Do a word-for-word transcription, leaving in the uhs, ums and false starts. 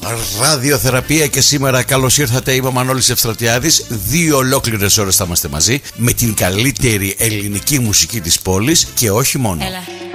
ραδιοθεραπεία και σήμερα καλώς ήρθατε. Είμαι ο Μανώλης Ευστρατιάδης. Δύο ολόκληρες ώρες θα είμαστε μαζί με την καλύτερη ελληνική μουσική της πόλης και όχι μόνο. Έλα.